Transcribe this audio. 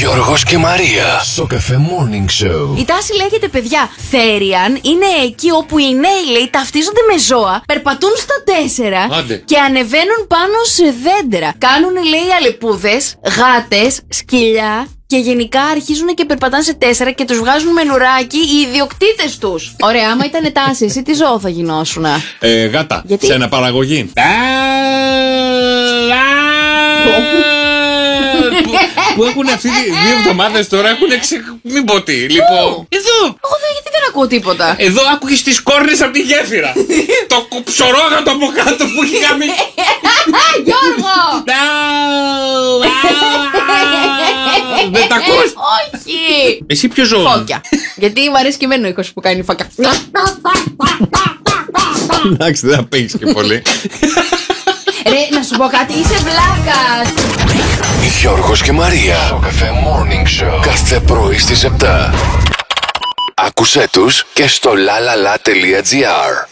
Γιώργος και Μαρία. Στο Cafe Morning Show. Η τάση λέγεται, παιδιά, Θέριαν είναι εκεί όπου οι νέοι, λέει, ταυτίζονται με ζώα, περπατούν στα 4 Άντε. και ανεβαίνουν πάνω σε δέντρα. Κάνουν, λέει, αλεπούδες, γάτες, σκυλιά. Και γενικά αρχίζουν και περπατάνε σε 4 και τους βγάζουν με λουράκι οι ιδιοκτήτες τους. Ωραία, άμα ήταν τάση, εσύ τι ζώο θα γινόσουνα? Γάτα. Γιατί? Σε αναπαραγωγή. Που έχουν αυτή 2 εβδομάδες τώρα έχουν μην πω τι. Λοιπόν. Εδώ. Εγώ γιατί δεν ακούω τίποτα. Εδώ άκουγες τις κόρνες από τη γέφυρα. Το ψωρόγατο από κάτω που έχει γαμίσει. Γιώργο! Δεν τα ακούς? Όχι! Εσύ ποιο ζώο? Φώκια. Γιατί μου αρέσει και εμένα ο ήχος που κάνει φώκια. Εντάξει, δεν θα παίξεις και πολύ. Ρε, να σου πω κάτι, είσαι βλάκας. Γιώργος και Μαρία. Στο Cafe Morning Show. Κάθε πρωί στις 7. Άκουσέ τους και στο lalala.gr.